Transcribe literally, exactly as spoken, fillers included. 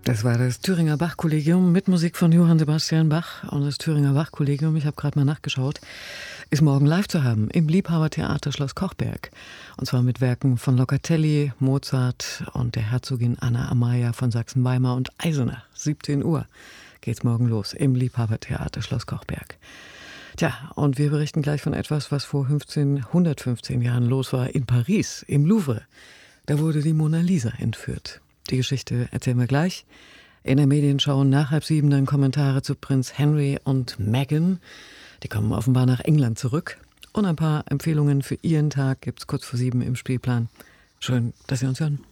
Das war das Thüringer Bach-Kollegium mit Musik von Johann Sebastian Bach. Und das Thüringer Bach-Kollegium, ich habe gerade mal nachgeschaut, ist morgen live zu haben im Liebhabertheater Schloss Kochberg. Und zwar mit Werken von Locatelli, Mozart und der Herzogin Anna Amalia von Sachsen-Weimar und Eisenach. siebzehn Uhr geht's morgen los im Liebhabertheater Schloss Kochberg. Tja, und wir berichten gleich von etwas, was vor fünfzehn, hundertfünfzehn Jahren los war in Paris, im Louvre. Da wurde die Mona Lisa entführt. Die Geschichte erzählen wir gleich. In der Medienschau nach halb sieben dann Kommentare zu Prinz Henry und Meghan. Die kommen offenbar nach England zurück. Und ein paar Empfehlungen für Ihren Tag gibt's kurz vor sieben im Spielplan. Schön, dass Sie uns hören.